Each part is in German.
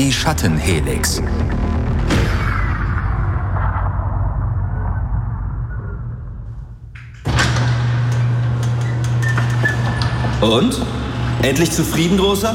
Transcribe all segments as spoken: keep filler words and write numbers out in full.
Die Schattenhelix. Und? Endlich zufrieden, Großer?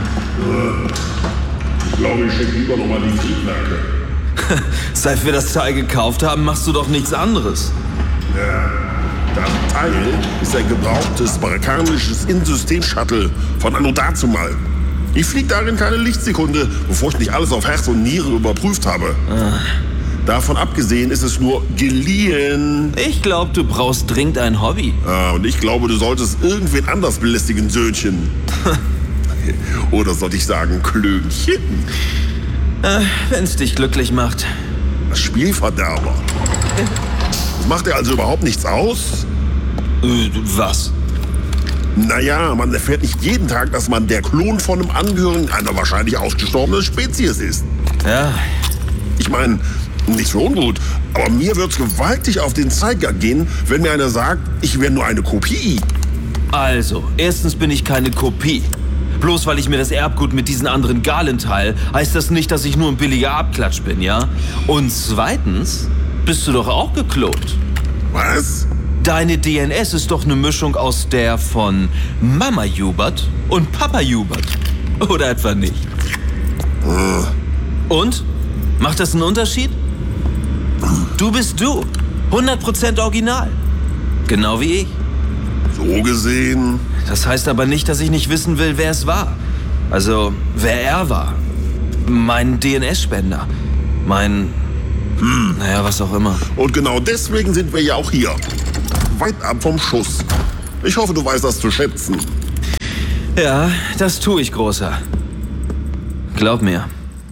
Ich glaube, ich schenke lieber nochmal die Triebwerke. Seit wir das Teil gekauft haben, machst du doch nichts anderes. Ja, das Teil ist ein gebrauchtes marokkanisches In-System-Shuttle von anno dazumal. Ich fliege darin keine Lichtsekunde, bevor ich nicht alles auf Herz und Niere überprüft habe. Ah. Davon abgesehen ist es nur geliehen. Ich glaube, du brauchst dringend ein Hobby. Ah, und ich glaube, du solltest irgendwen anders belästigen, Söhnchen. Oder sollte ich sagen, Klönchen? Äh, wenn's dich glücklich macht. Das Spielverderber. Das macht dir also überhaupt nichts aus? Äh, was? Naja, man erfährt nicht jeden Tag, dass man der Klon von einem Angehörigen einer wahrscheinlich ausgestorbenen Spezies ist. Ja. Ich meine, nicht so ungut, aber mir wird's gewaltig auf den Zeiger gehen, wenn mir einer sagt, ich wäre nur eine Kopie. Also, erstens bin ich keine Kopie. Bloß weil ich mir das Erbgut mit diesen anderen Galen teile, heißt das nicht, dass ich nur ein billiger Abklatsch bin, ja? Und zweitens bist du doch auch geklont. Was? Deine D N S ist doch eine Mischung aus der von Mama Hubert und Papa Hubert. Oder etwa nicht? Hm. Und? Macht das einen Unterschied? Du bist du. hundert Prozent original. Genau wie ich. So gesehen. Das heißt aber nicht, dass ich nicht wissen will, wer es war. Also, wer er war. Mein D N S-Spender. Mein... Hm. Naja, was auch immer. Und genau deswegen sind wir ja auch hier. Weit ab vom Schuss. Ich hoffe, du weißt das zu schätzen. Ja, das tue ich, Großer. Glaub mir.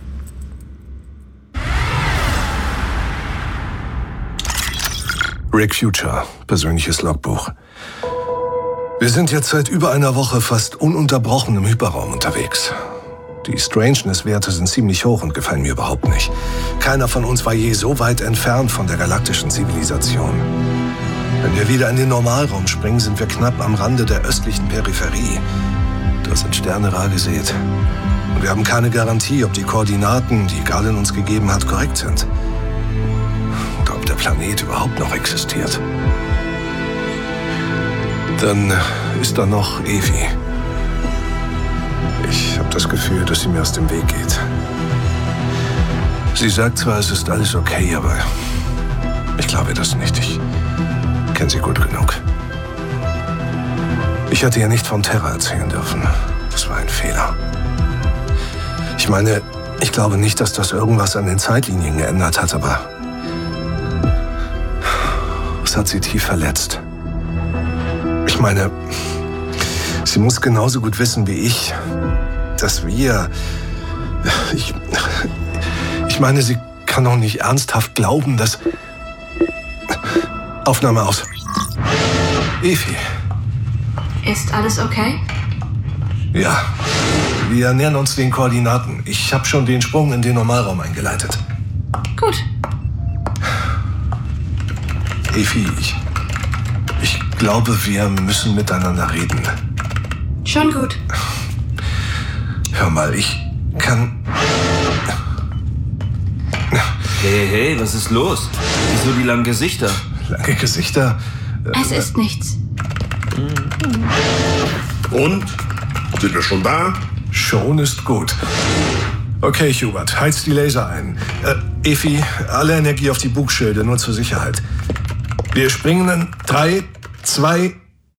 Rick Future, persönliches Logbuch. Wir sind jetzt seit über einer Woche fast ununterbrochen im Hyperraum unterwegs. Die Strangeness-Werte sind ziemlich hoch und gefallen mir überhaupt nicht. Keiner von uns war je so weit entfernt von der galaktischen Zivilisation. Wenn wir wieder in den Normalraum springen, sind wir knapp am Rande der östlichen Peripherie. Da sind Sterne rar gesät. Und wir haben keine Garantie, ob die Koordinaten, die Galen uns gegeben hat, korrekt sind. Oder ob der Planet überhaupt noch existiert. Dann ist da noch Evi. Ich habe das Gefühl, dass sie mir aus dem Weg geht. Sie sagt zwar, es ist alles okay, aber ich glaube das nicht. Ich kenne sie gut genug. Ich hätte ihr nicht von Terra erzählen dürfen. Das war ein Fehler. Ich meine, ich glaube nicht, dass das irgendwas an den Zeitlinien geändert hat, aber es hat sie tief verletzt. Ich meine, sie muss genauso gut wissen wie ich, dass wir... Ich, ich meine, sie kann doch nicht ernsthaft glauben, dass... Aufnahme aus. Evi. Ist alles okay? Ja. Wir nähern uns den Koordinaten. Ich habe schon den Sprung in den Normalraum eingeleitet. Gut. Evi, ich... Ich glaube, wir müssen miteinander reden. Schon gut. Hör mal, ich kann... Hey, hey, was ist los? Wieso die langen Gesichter? Lange Gesichter? Es ist nichts. Und? Sind wir schon da? Schon ist gut. Okay, Hubert, heiz die Laser ein. Äh, Evi, alle Energie auf die Bugschilde, nur zur Sicherheit. Wir springen in drei, zwei...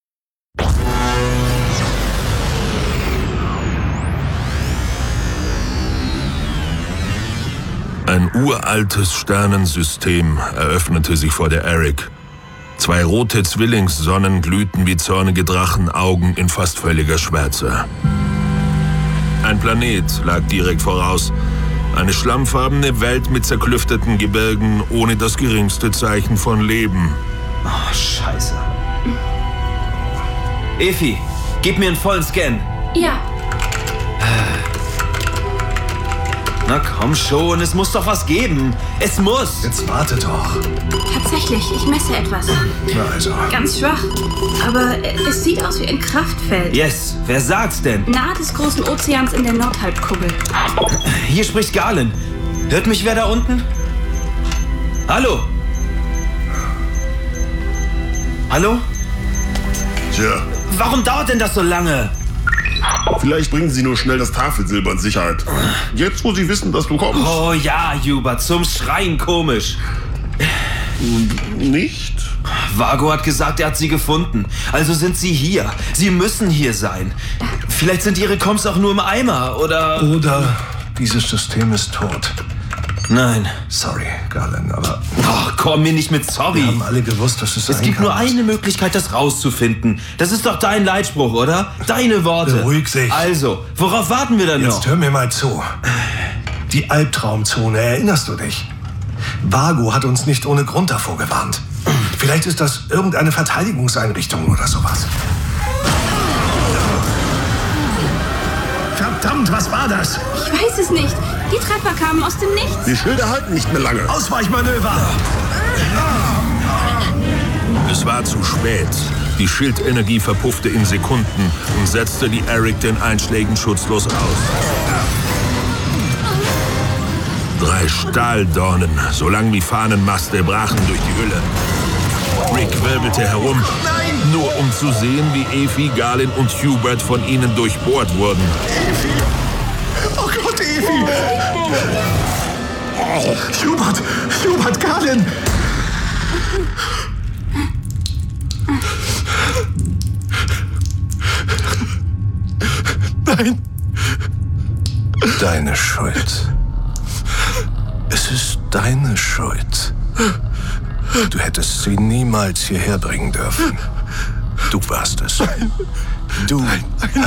Ein uraltes Sternensystem eröffnete sich vor der Eric. Zwei rote Zwillingssonnen glühten wie zornige Drachenaugen in fast völliger Schwärze. Ein Planet lag direkt voraus. Eine schlammfarbene Welt mit zerklüfteten Gebirgen, ohne das geringste Zeichen von Leben. Oh, Scheiße. Evi, gib mir einen vollen Scan. Ja. Na komm schon, es muss doch was geben. Es muss. Jetzt warte doch. Tatsächlich, ich messe etwas. Na also. Ganz schwach. Aber es sieht aus wie ein Kraftfeld. Yes, wer sagt's denn? Nahe des großen Ozeans in der Nordhalbkugel. Hier spricht Galen. Hört mich wer da unten? Hallo? Hallo? Tja, Warum dauert denn das so lange? vielleicht bringen sie nur schnell das Tafelsilber in Sicherheit. Jetzt, wo sie wissen, dass du kommst. Oh ja, Hubert, zum Schreien komisch. Nicht? Vago hat gesagt, er hat sie gefunden. Also sind sie hier. Sie müssen hier sein. Vielleicht sind ihre Comms auch nur im Eimer, oder... Oder dieses System ist tot. Nein. Sorry, Galen, aber Ach, komm mir nicht mit wir sorry. haben alle gewusst, dass es Es sein gibt kann. nur eine Möglichkeit, das rauszufinden. Das ist doch dein Leitspruch, oder? Deine Worte. Beruhig sich. Also, worauf warten wir dann noch? Jetzt hör mir mal zu. Die Albtraumzone, erinnerst du dich? Vago hat uns nicht ohne Grund davor gewarnt. Vielleicht ist das irgendeine Verteidigungseinrichtung oder sowas. Verdammt, was war das? Ich weiß es nicht. Die Treffer kamen aus dem Nichts. Die Schilder halten nicht mehr lange. Ausweichmanöver! Es war zu spät. Die Schildenergie verpuffte in Sekunden und setzte die Eric den Einschlägen schutzlos aus. Drei Stahldornen, so lang wie Fahnenmaste, brachen durch die Hülle. Rick wirbelte herum, nur um zu sehen, wie Efi, Galen und Hubert von ihnen durchbohrt wurden. Oh Gott, Evi! Hubert! Hubert, Galen! Nein! Deine Schuld. Es ist deine Schuld. Du hättest sie niemals hierher bringen dürfen. Du warst es. Du